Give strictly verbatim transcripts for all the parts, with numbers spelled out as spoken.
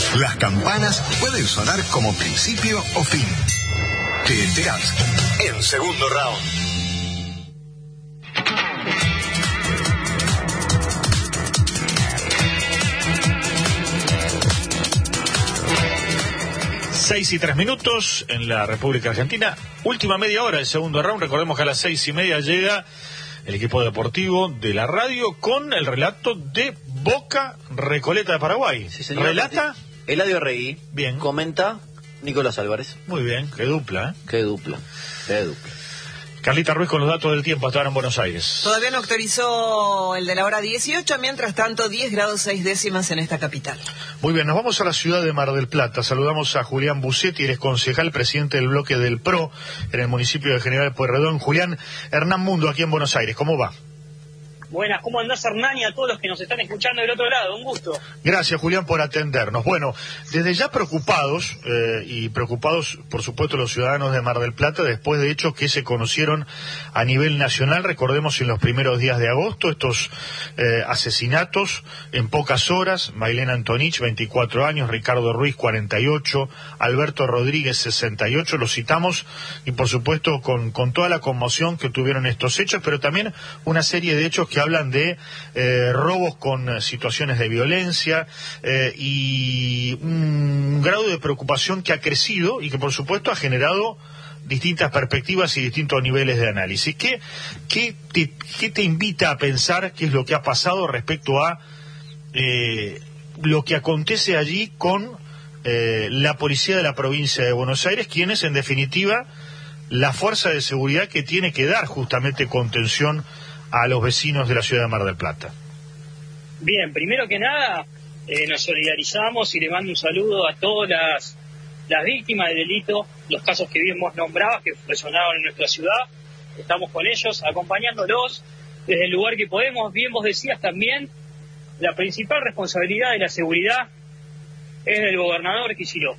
Las campanas pueden sonar como principio o fin. Te enterás en segundo round. Seis y tres minutos en la República Argentina. Última media hora del segundo round. Recordemos que a las seis y media llega el equipo deportivo de la radio con el relato de Boca Recoleta de Paraguay. Sí, señor. ¿Relata? Eladio Regui. Bien. Comenta Nicolás Álvarez. Muy bien, qué dupla, ¿eh? Qué dupla, qué dupla. Carlita Ruiz con los datos del tiempo hasta ahora en Buenos Aires. Todavía no autorizó el de la hora dieciocho, mientras tanto diez grados seis décimas en esta capital. Muy bien, nos vamos a la ciudad de Mar del Plata. Saludamos a Julián Bucetti, él es concejal, presidente del bloque del P R O en el municipio de General Pueyrredón. Julián, Hernán Mundo aquí en Buenos Aires, ¿cómo va? Buenas, ¿cómo andás, Hernán, y a todos los que nos están escuchando del otro lado? Un gusto. Gracias, Julián, por atendernos. Bueno, desde ya preocupados, eh, y preocupados, por supuesto, los ciudadanos de Mar del Plata, después de hechos que se conocieron a nivel nacional, recordemos en los primeros días de agosto, estos eh, asesinatos en pocas horas: Mailena Antonich, veinticuatro años, Ricardo Ruiz, cuarenta y ocho, Alberto Rodríguez, sesenta y ocho, los citamos, y por supuesto con, con toda la conmoción que tuvieron estos hechos, pero también una serie de hechos que hablan de eh, robos con eh, situaciones de violencia eh, y un grado de preocupación que ha crecido y que por supuesto ha generado distintas perspectivas y distintos niveles de análisis. ¿Qué, qué, te, qué te invita a pensar qué es lo que ha pasado respecto a eh, lo que acontece allí con eh, la policía de la provincia de Buenos Aires, quienes en definitiva la fuerza de seguridad que tiene que dar justamente contención a los vecinos de la ciudad de Mar del Plata? Bien, primero que nada, eh, nos solidarizamos y le mando un saludo a todas las, las víctimas del delito, los casos que bien vos nombrabas, que resonaron en nuestra ciudad. Estamos con ellos, acompañándolos desde el lugar que podemos. Bien vos decías también, la principal responsabilidad de la seguridad es del gobernador Kicillof.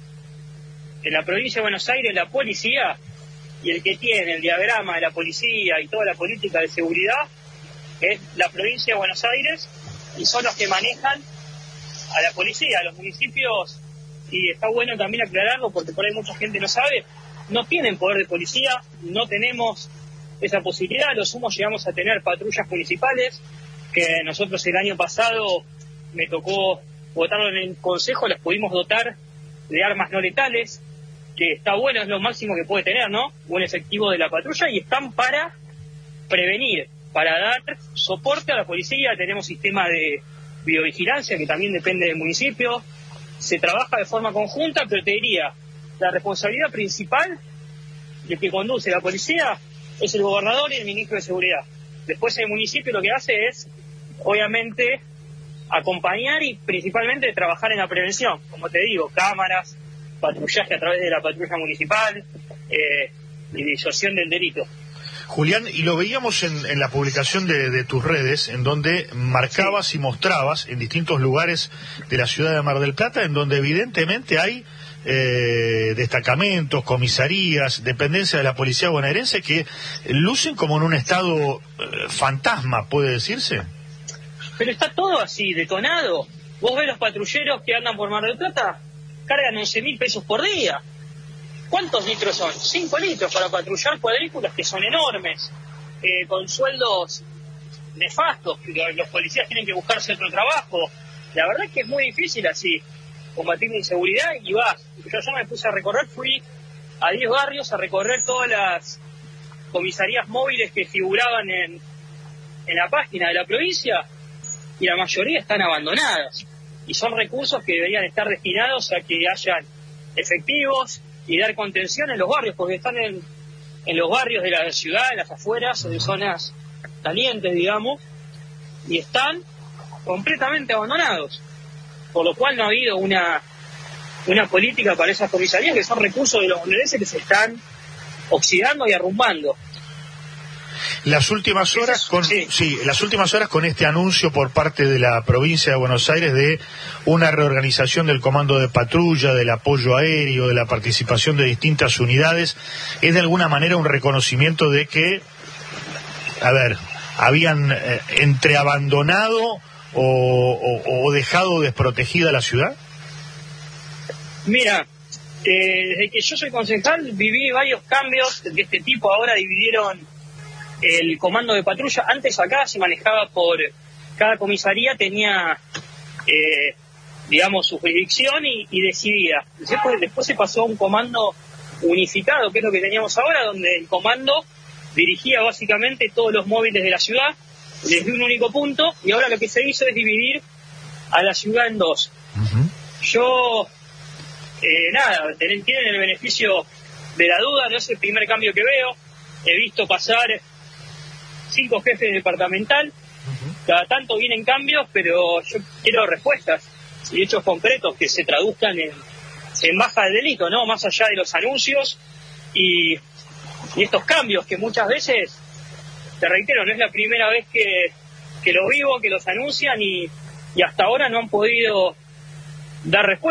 En la provincia de Buenos Aires, la policía, y el que tiene el diagrama de la policía y toda la política de seguridad, es la provincia de Buenos Aires, y son los que manejan a la policía. Los municipios, y está bueno también aclararlo porque por ahí mucha gente no sabe, no tienen poder de policía, no tenemos esa posibilidad. Lo sumo llegamos a tener patrullas municipales, que nosotros el año pasado me tocó votarlo en el consejo, las pudimos dotar de armas no letales, que está bueno, es lo máximo que puede tener, ¿no? Un efectivo de la patrulla, y están para prevenir, para dar soporte a la policía. Tenemos sistema de videovigilancia que también depende del municipio. Se trabaja de forma conjunta, pero te diría, la responsabilidad principal de que conduce la policía es el gobernador y el ministro de Seguridad. Después el municipio lo que hace es, obviamente, acompañar y principalmente trabajar en la prevención. Como te digo, cámaras, patrullaje a través de la patrulla municipal, eh, y disuasión del delito. Julián, y lo veíamos en, en la publicación de, de tus redes, en donde marcabas sí. y mostrabas en distintos lugares de la ciudad de Mar del Plata, en donde evidentemente hay eh, destacamentos, comisarías, dependencias de la policía bonaerense que lucen como en un estado eh, fantasma, ¿puede decirse? Pero está todo así, detonado. Vos ves los patrulleros que andan por Mar del Plata, cargan once mil pesos por día. ¿Cuántos litros son? Cinco litros para patrullar cuadrículas que son enormes, eh, con sueldos nefastos. Los policías tienen que buscarse otro trabajo. La verdad es que es muy difícil así combatir la inseguridad, y vas. Yo ya me puse a recorrer, fui a diez barrios a recorrer todas las comisarías móviles que figuraban en, en la página de la provincia, y la mayoría están abandonadas. Y son recursos que deberían estar destinados a que hayan efectivos y dar contención en los barrios, porque están en, en los barrios de la ciudad, en las afueras, en zonas calientes, digamos, y están completamente abandonados. Por lo cual no ha habido una, una política para esas comisarías, que son recursos de los bonaerenses que se están oxidando y arrumbando. Las últimas horas con sí. sí, las últimas horas con este anuncio por parte de la provincia de Buenos Aires de una reorganización del comando de patrulla, del apoyo aéreo, de la participación de distintas unidades, es de alguna manera un reconocimiento de que, a ver, habían eh, entre abandonado o, o, o dejado desprotegida la ciudad. Mira, eh, desde que yo soy concejal viví varios cambios de este tipo. Ahora dividieron el comando de patrulla. Antes acá se manejaba por... Cada comisaría tenía, eh, digamos, su jurisdicción y, y decidía. Después, después se pasó a un comando unificado, que es lo que teníamos ahora, donde el comando dirigía básicamente todos los móviles de la ciudad desde un único punto, y ahora lo que se hizo es dividir a la ciudad en dos. Uh-huh. Yo, eh, nada, tienen, tienen el beneficio de la duda, no es el primer cambio que veo. He visto pasar cinco jefes departamental, uh-huh. Cada tanto vienen cambios, pero yo quiero respuestas y hechos concretos que se traduzcan en, en baja de delito, ¿no? Más allá de los anuncios y, y estos cambios que muchas veces, te reitero, no es la primera vez que, que lo vivo, que los anuncian y, y hasta ahora no han podido dar respuesta.